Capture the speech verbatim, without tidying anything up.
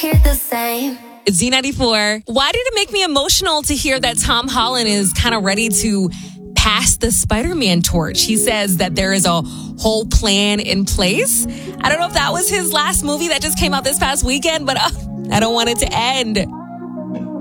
hear the same. It's Z ninety-four. Why did it make me emotional to hear that Tom Holland is kind of ready to pass the Spider-Man torch? He says that there is a whole plan in place. I don't know if that was his last movie that just came out this past weekend, but uh, I don't want it to end.